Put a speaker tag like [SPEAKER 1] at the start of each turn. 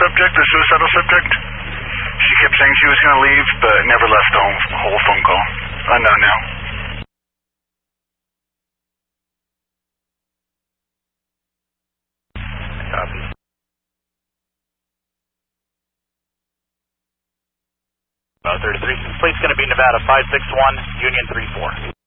[SPEAKER 1] subject, the suicidal subject. She kept saying she was going to leave, but never left the whole phone call. Unknown now.
[SPEAKER 2] Copy. 33. Plate's going to be Nevada 561, Union 34.